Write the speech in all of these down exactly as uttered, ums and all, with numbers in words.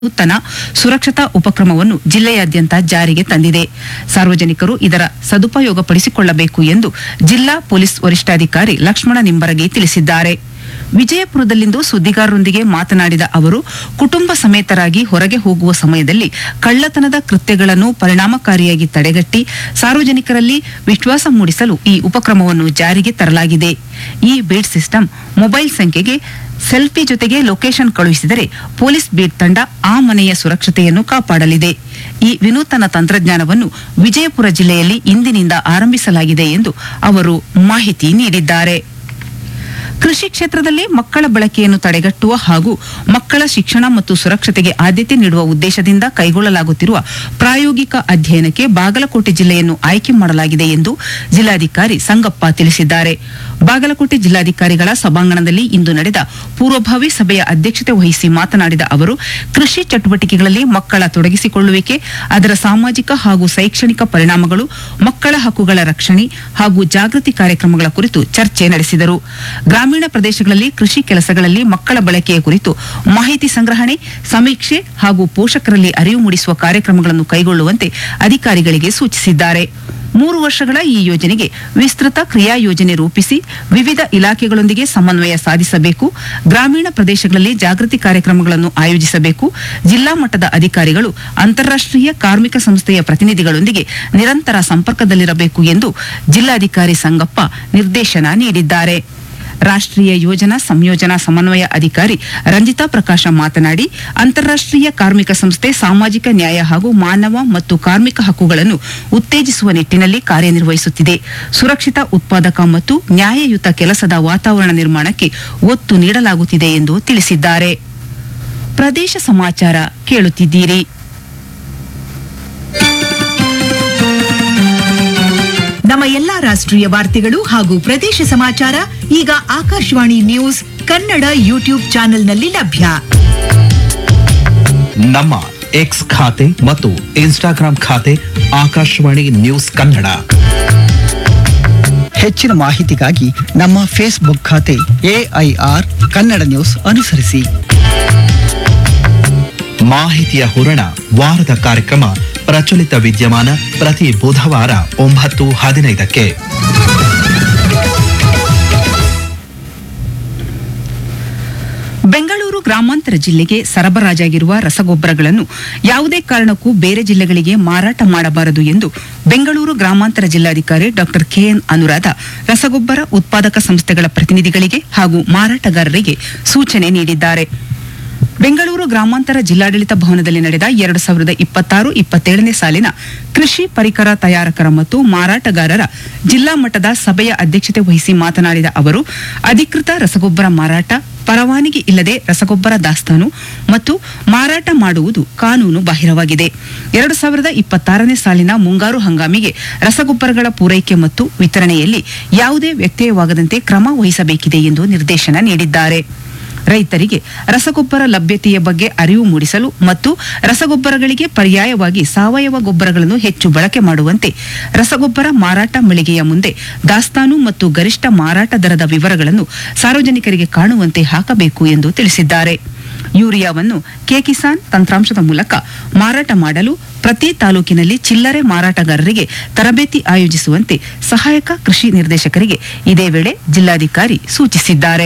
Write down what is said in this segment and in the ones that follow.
ನೂತನ ಸುರಕ್ಷತಾ ಉಪಕ್ರಮವನ್ನು ಜಿಲ್ಲೆಯಾದ್ಯಂತ ಜಾರಿಗೆ ತಂದಿದೆ. ಸಾರ್ವಜನಿಕರು ಇದರ ಸದುಪಯೋಗಪಡಿಸಿಕೊಳ್ಳಬೇಕು ಎಂದು ಜಿಲ್ಲಾ ಪೊಲೀಸ್ ವರಿಷ್ಠಾಧಿಕಾರಿ ಲಕ್ಷ್ಮಣ ನಿಂಬರಗಿ ತಿಳಿಸಿದ್ದಾರೆ. ವಿಜಯಪುರದಲ್ಲಿಂದು ಸುದ್ದಿಗಾರರೊಂದಿಗೆ ಮಾತನಾಡಿದ ಅವರು, ಕುಟುಂಬ ಸಮೇತರಾಗಿ ಹೊರಗೆ ಹೋಗುವ ಸಮಯದಲ್ಲಿ ಕಳ್ಳತನದ ಕೃತ್ಯಗಳನ್ನು ಪರಿಣಾಮಕಾರಿಯಾಗಿ ತಡೆಗಟ್ಟಿ ಸಾರ್ವಜನಿಕರಲ್ಲಿ ವಿಶ್ವಾಸ ಮೂಡಿಸಲು ಈ ಉಪಕ್ರಮವನ್ನು ಜಾರಿಗೆ ತರಲಾಗಿದೆ. ಈ ಬೀಟ್ ಸಿಸ್ಟಮ್ ಮೊಬೈಲ್ ಸಂಖ್ಯೆಗೆ ಸೆಲ್ಫಿ ಜೊತೆಗೆ ಲೊಕೇಶನ್ ಕಳುಹಿಸಿದರೆ ಪೊಲೀಸ್ ಬೀಟ್ ತಂಡ ಆ ಮನೆಯ ಸುರಕ್ಷತೆಯನ್ನು ಕಾಪಾಡಲಿದೆ. ಈ ವಿನೂತನ ತಂತ್ರಜ್ಞಾನವನ್ನು ವಿಜಯಪುರ ಜಿಲ್ಲೆಯಲ್ಲಿ ಇಂದಿನಿಂದ ಆರಂಭಿಸಲಾಗಿದೆ ಎಂದು ಅವರು ಮಾಹಿತಿ ನೀಡಿದ್ದಾರೆ. ಕೃಷಿ ಕ್ಷೇತ್ರದಲ್ಲಿ ಮಕ್ಕಳ ಬಳಕೆಯನ್ನು ತಡೆಗಟ್ಟುವ ಹಾಗೂ ಮಕ್ಕಳ ಶಿಕ್ಷಣ ಮತ್ತು ಸುರಕ್ಷತೆಗೆ ಆದ್ಯತೆ ನೀಡುವ ಉದ್ದೇಶದಿಂದ ಕೈಗೊಳ್ಳಲಾಗುತ್ತಿರುವ ಪ್ರಾಯೋಗಿಕ ಅಧ್ಯಯನಕ್ಕೆ ಬಾಗಲಕೋಟೆ ಜಿಲ್ಲೆಯನ್ನು ಆಯ್ಕೆ ಮಾಡಲಾಗಿದೆ ಎಂದು ಜಿಲ್ಲಾಧಿಕಾರಿ ಸಂಗಪ್ಪ ತಿಳಿಸಿದ್ದಾರೆ. ಬಾಗಲಕೋಟೆ ಜಿಲ್ಲಾಧಿಕಾರಿಗಳ ಸಭಾಂಗಣದಲ್ಲಿ ಇಂದು ನಡೆದ ಪೂರ್ವಭಾವಿ ಸಭೆಯ ಅಧ್ಯಕ್ಷತೆ ವಹಿಸಿ ಮಾತನಾಡಿದ ಅವರು, ಕೃಷಿ ಚಟುವಟಿಕೆಗಳಲ್ಲಿ ಮಕ್ಕಳ ತೊಡಗಿಸಿಕೊಳ್ಳುವಿಕೆ, ಅದರ ಸಾಮಾಜಿಕ ಹಾಗೂ ಶೈಕ್ಷಣಿಕ ಪರಿಣಾಮಗಳು, ಮಕ್ಕಳ ಹಕ್ಕುಗಳ ರಕ್ಷಣೆ ಹಾಗೂ ಜಾಗೃತಿ ಕಾರ್ಯಕ್ರಮಗಳ ಕುರಿತು ಚರ್ಚೆ ನಡೆಸಿದರು. ಗ್ರಾಮೀಣ ಪ್ರದೇಶಗಳಲ್ಲಿ ಕೃಷಿ ಕೆಲಸಗಳಲ್ಲಿ ಮಕ್ಕಳ ಬಳಕೆಯ ಕುರಿತು ಮಾಹಿತಿ ಸಂಗ್ರಹಣೆ, ಸಮೀಕ್ಷೆ ಹಾಗೂ ಪೋಷಕರಲ್ಲಿ ಅರಿವು ಮೂಡಿಸುವ ಕಾರ್ಯಕ್ರಮಗಳನ್ನು ಕೈಗೊಳ್ಳುವಂತೆ ಅಧಿಕಾರಿಗಳಿಗೆ ಸೂಚಿಸಿದ್ದಾರೆ. ಮೂರು ವರ್ಷಗಳ ಈ ಯೋಜನೆಗೆ ವಿಸ್ತೃತ ಕ್ರಿಯಾ ಯೋಜನೆ ರೂಪಿಸಿ ವಿವಿಧ ಇಲಾಖೆಗಳೊಂದಿಗೆ ಸಮನ್ವಯ ಸಾಧಿಸಬೇಕು. ಗ್ರಾಮೀಣ ಪ್ರದೇಶಗಳಲ್ಲಿ ಜಾಗೃತಿ ಕಾರ್ಯಕ್ರಮಗಳನ್ನು ಆಯೋಜಿಸಬೇಕು. ಜಿಲ್ಲಾ ಮಟ್ಟದ ಅಧಿಕಾರಿಗಳು ಅಂತಾರಾಷ್ಟ್ರೀಯ ಕಾರ್ಮಿಕ ಸಂಸ್ಥೆಯ ಪ್ರತಿನಿಧಿಗಳೊಂದಿಗೆ ನಿರಂತರ ಸಂಪರ್ಕದಲ್ಲಿರಬೇಕು ಎಂದು ಜಿಲ್ಲಾಧಿಕಾರಿ ಸಂಗಪ್ಪ ನಿರ್ದೇಶನ ನೀಡಿದ್ದಾರೆ. ರಾಷ್ಟ್ರೀಯ ಯೋಜನಾ ಸಂಯೋಜನಾ ಸಮನ್ವಯ ಅಧಿಕಾರಿ ರಂಜಿತಾ ಪ್ರಕಾಶ ಮಾತನಾಡಿ, ಅಂತಾರಾಷ್ಟ್ರೀಯ ಕಾರ್ಮಿಕ ಸಂಸ್ಥೆ ಸಾಮಾಜಿಕ ನ್ಯಾಯ ಹಾಗೂ ಮಾನವ ಮತ್ತು ಕಾರ್ಮಿಕ ಹಕ್ಕುಗಳನ್ನು ಉತ್ತೇಜಿಸುವ ನಿಟ್ಟಿನಲ್ಲಿ ಕಾರ್ಯನಿರ್ವಹಿಸುತ್ತಿದೆ. ಸುರಕ್ಷಿತ ಉತ್ಪಾದಕ ಮತ್ತು ನ್ಯಾಯಯುತ ಕೆಲಸದ ವಾತಾವರಣ ನಿರ್ಮಾಣಕ್ಕೆ ಒತ್ತು ನೀಡಲಾಗುತ್ತಿದೆ ಎಂದು ತಿಳಿಸಿದ್ದಾರೆ. ಪ್ರದೇಶ ಸಮಾಚಾರ ಕೇಳುತ್ತಿದ್ದೀರಿ. ನಮ್ಮ ಎಲ್ಲಾ ರಾಷ್ಟ್ರೀಯ ವಾರ್ತೆಗಳು ಹಾಗೂ ಪ್ರದೇಶ ಸಮಾಚಾರ ಈಗ ಆಕಾಶವಾಣಿ ನ್ಯೂಸ್ ಕನ್ನಡ ಯೂಟ್ಯೂಬ್ ಚಾನೆಲ್ನಲ್ಲಿ ಲಭ್ಯ. ನಮ್ಮ ಎಕ್ಸ್ ಖಾತೆ ಮತ್ತು ಇನ್ಸ್ಟಾಗ್ರಾಂ ಖಾತೆ ಆಕಾಶವಾಣಿ ನ್ಯೂಸ್ ಕನ್ನಡ. ಹೆಚ್ಚಿನ ಮಾಹಿತಿಗಾಗಿ ನಮ್ಮ ಫೇಸ್ಬುಕ್ ಖಾತೆ ಎಐಆರ್ ಕನ್ನಡ ನ್ಯೂಸ್ ಅನುಸರಿಸಿ. ಮಾಹಿತಿಯ ಹೂರಣ ವಾರದ ಕಾರ್ಯಕ್ರಮ ಪ್ರಚಲಿತ ವಿದ್ಯಮಾನ ಪ್ರತಿ ಬುಧವಾರ ಒಂಬತ್ತು ಹದಿನೈದಕ್ಕೆ. ಬೆಂಗಳೂರು ಗ್ರಾಮಾಂತರ ಜಿಲ್ಲೆಗೆ ಸರಬರಾಜಾಗಿರುವ ರಸಗೊಬ್ಬರಗಳನ್ನು ಯಾವುದೇ ಕಾರಣಕ್ಕೂ ಬೇರೆ ಜಿಲ್ಲೆಗಳಿಗೆ ಮಾರಾಟ ಮಾಡಬಾರದು ಎಂದು ಬೆಂಗಳೂರು ಗ್ರಾಮಾಂತರ ಜಿಲ್ಲಾಧಿಕಾರಿ ಡಾ ಕೆಎನ್ ಅನುರಾಧ ರಸಗೊಬ್ಬರ ಉತ್ಪಾದಕ ಸಂಸ್ಥೆಗಳ ಪ್ರತಿನಿಧಿಗಳಿಗೆ ಹಾಗೂ ಮಾರಾಟಗಾರರಿಗೆ ಸೂಚನೆ ನೀಡಿದ್ದಾರೆ. ಬೆಂಗಳೂರು ಗ್ರಾಮಾಂತರ ಜಿಲ್ಲಾಡಳಿತ ಭವನದಲ್ಲಿ ನಡೆದ ಎರಡು ಸಾವಿರದ ಇಪ್ಪತ್ತಾರು ಇಪ್ಪತ್ತೇಳನೇ ಸಾಲಿನ ಕೃಷಿ ಪರಿಕರ ತಯಾರಕರ ಮತ್ತು ಮಾರಾಟಗಾರರ ಜಿಲ್ಲಾ ಮಟ್ಟದ ಸಭೆಯ ಅಧ್ಯಕ್ಷತೆ ವಹಿಸಿ ಮಾತನಾಡಿದ ಅವರು, ಅಧಿಕೃತ ರಸಗೊಬ್ಬರ ಮಾರಾಟ, ಪರವಾನಗಿ ಇಲ್ಲದೆ ರಸಗೊಬ್ಬರ ದಾಸ್ತಾನು ಮತ್ತು ಮಾರಾಟ ಮಾಡುವುದು ಕಾನೂನು ಬಾಹಿರವಾಗಿದೆ. ಎರಡು ಸಾವಿರದ ಇಪ್ಪತ್ತಾರನೇ ಸಾಲಿನ ಮುಂಗಾರು ಹಂಗಾಮಿಗೆ ರಸಗೊಬ್ಬರಗಳ ಪೂರೈಕೆ ಮತ್ತು ವಿತರಣೆಯಲ್ಲಿ ಯಾವುದೇ ವ್ಯತ್ಯಯವಾಗದಂತೆ ಕ್ರಮ ವಹಿಸಬೇಕಿದೆ ಎಂದು ನಿರ್ದೇಶನ ನೀಡಿದ್ದಾರೆ. ರೈತರಿಗೆ ರಸಗೊಬ್ಬರ ಲಭ್ಯತೆಯ ಬಗ್ಗೆ ಅರಿವು ಮೂಡಿಸಲು ಮತ್ತು ರಸಗೊಬ್ಬರಗಳಿಗೆ ಪರ್ಯಾಯವಾಗಿ ಸಾವಯವ ಗೊಬ್ಬರಗಳನ್ನು ಹೆಚ್ಚು ಬಳಕೆ ಮಾಡುವಂತೆ ರಸಗೊಬ್ಬರ ಮಾರಾಟ ಮಳಿಗೆಯ ಮುಂದೆ ದಾಸ್ತಾನು ಮತ್ತು ಗರಿಷ್ಠ ಮಾರಾಟ ದರದ ವಿವರಗಳನ್ನು ಸಾರ್ವಜನಿಕರಿಗೆ ಕಾಣುವಂತೆ ಹಾಕಬೇಕು ಎಂದು ತಿಳಿಸಿದ್ದಾರೆ. ಯೂರಿಯಾವನ್ನು ಕೆ-ಕಿಸಾನ್ ತಂತ್ರಾಂಶದ ಮೂಲಕ ಮಾರಾಟ ಮಾಡಲು ಪ್ರತಿ ತಾಲೂಕಿನಲ್ಲಿ ಚಿಲ್ಲರೆ ಮಾರಾಟಗಾರರಿಗೆ ತರಬೇತಿ ಆಯೋಜಿಸುವಂತೆ ಸಹಾಯಕ ಕೃಷಿ ನಿರ್ದೇಶಕರಿಗೆ ಇದೇ ವೇಳೆ ಜಿಲ್ಲಾಧಿಕಾರಿ ಸೂಚಿಸಿದ್ದಾರೆ.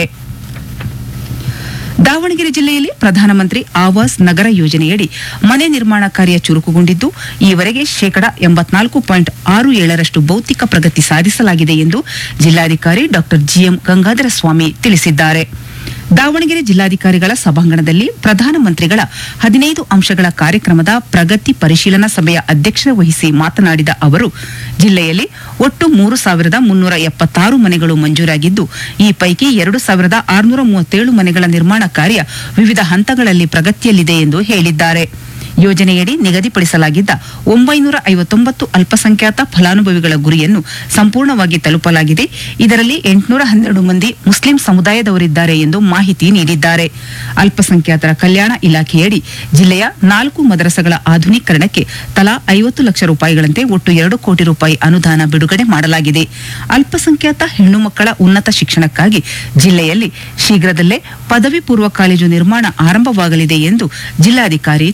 ದಾವಣಗೆರೆ ಜಿಲ್ಲೆಯಲ್ಲಿ ಪ್ರಧಾನಮಂತ್ರಿ ಆವಾಸ್ ನಗರ ಯೋಜನೆಯಡಿ ಮನೆ ನಿರ್ಮಾಣ ಕಾರ್ಯ ಚುರುಕುಗೊಂಡಿದ್ದು ಈವರೆಗೆ ಶೇಕಡಾ ಎಂಬತ್ನಾಲ್ಕು ಪಾಯಿಂಟ್ ಆರು ಏಳರಷ್ಟು ಭೌತಿಕ ಪ್ರಗತಿ ಸಾಧಿಸಲಾಗಿದೆ ಎಂದು ಜಿಲ್ಲಾಧಿಕಾರಿ ಡಾ ಜಿಎಂ ಗಂಗಾಧರ ಸ್ವಾಮಿ ತಿಳಿಸಿದ್ದಾರೆ. ದಾವಣಗೆರೆ ಜಿಲ್ಲಾಧಿಕಾರಿಗಳ ಸಭಾಂಗಣದಲ್ಲಿ ಪ್ರಧಾನಮಂತ್ರಿಗಳ ಹದಿನೈದು ಅಂಶಗಳ ಕಾರ್ಯಕ್ರಮದ ಪ್ರಗತಿ ಪರಿಶೀಲನಾ ಸಭೆಯ ಅಧ್ಯಕ್ಷತೆ ವಹಿಸಿ ಮಾತನಾಡಿದ ಅವರು, ಜಿಲ್ಲೆಯಲ್ಲಿ ಒಟ್ಟು ಮೂರು ಸಾವಿರದ ಮುನ್ನೂರ ಎಪ್ಪತ್ತಾರು ಮನೆಗಳು ಮಂಜೂರಾಗಿದ್ದು ಈ ಪೈಕಿ ಎರಡು ಸಾವಿರದ ಆರುನೂರ ಮೂವತ್ತೇಳು ಮನೆಗಳ ನಿರ್ಮಾಣ ಕಾರ್ಯ ವಿವಿಧ ಹಂತಗಳಲ್ಲಿ ಪ್ರಗತಿಯಲ್ಲಿದೆ ಎಂದು ಹೇಳಿದ್ದಾರೆ. ಯೋಜನೆಯಡಿ ನಿಗದಿಪಡಿಸಲಾಗಿದ್ದ ಒಂಬೈನೂರ ಐವತ್ತೊಂಬತ್ತು ಅಲ್ಪಸಂಖ್ಯಾತ ಫಲಾನುಭವಿಗಳ ಗುರಿಯನ್ನು ಸಂಪೂರ್ಣವಾಗಿ ತಲುಪಲಾಗಿದೆ. ಇದರಲ್ಲಿ ಎಂಟುನೂರ ಹನ್ನೆರಡು ಮಂದಿ ಮುಸ್ಲಿಂ ಸಮುದಾಯದವರಿದ್ದಾರೆ ಎಂದು ಮಾಹಿತಿ ನೀಡಿದ್ದಾರೆ. ಅಲ್ಪಸಂಖ್ಯಾತರ ಕಲ್ಯಾಣ ಇಲಾಖೆಯಡಿ ಜಿಲ್ಲೆಯ ನಾಲ್ಕು ಮದರಸಗಳ ಆಧುನೀಕರಣಕ್ಕೆ ತಲಾ ಐವತ್ತು ಲಕ್ಷ ರೂಪಾಯಿಗಳಂತೆ ಒಟ್ಟು ಎರಡು ಕೋಟಿ ರೂಪಾಯಿ ಅನುದಾನ ಬಿಡುಗಡೆ ಮಾಡಲಾಗಿದೆ. ಅಲ್ಪಸಂಖ್ಯಾತ ಹೆಣ್ಣು ಮಕ್ಕಳ ಉನ್ನತ ಶಿಕ್ಷಣಕ್ಕಾಗಿ ಜಿಲ್ಲೆಯಲ್ಲಿ ಶೀಘ್ರದಲ್ಲೇ ಪದವಿ ಪೂರ್ವ ಕಾಲೇಜು ನಿರ್ಮಾಣ ಆರಂಭವಾಗಲಿದೆ ಎಂದು ಜಿಲ್ಲಾಧಿಕಾರಿ